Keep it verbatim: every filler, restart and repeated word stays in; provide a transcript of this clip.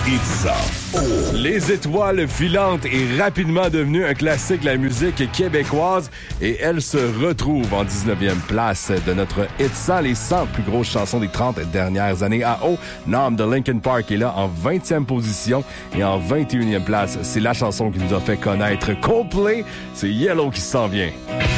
It's a... Les étoiles filantes est rapidement devenue un classique de la musique québécoise et elle se retrouve en dix-neuvième place de notre Hit cent, les cent plus grosses chansons des trente dernières années. À haut, Numb de Linkin Park est là en vingtième position et en vingt et unième place, c'est la chanson qui nous a fait connaître Coldplay. C'est Yellow qui s'en vient.